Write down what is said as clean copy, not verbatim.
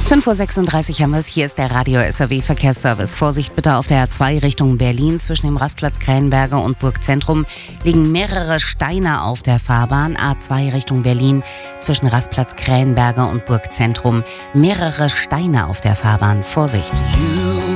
5:36 Uhr haben wir es. Hier ist der Radio SAW Verkehrsservice. Vorsicht bitte auf der A2 Richtung Berlin. Zwischen dem Rastplatz Krähenberger und Burgzentrum liegen mehrere Steine auf der Fahrbahn. A2 Richtung Berlin. Zwischen Rastplatz Krähenberger und Burgzentrum mehrere Steine auf der Fahrbahn. Vorsicht.